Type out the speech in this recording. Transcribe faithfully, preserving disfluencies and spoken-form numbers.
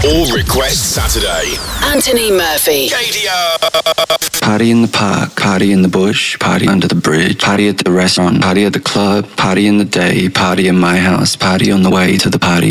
All Request Saturday. Anthony Murphy. K D R. Party in the park, party in the bush, party under the bridge, party at the restaurant, party at the club, party in the day, party in my house, party on the way to the party.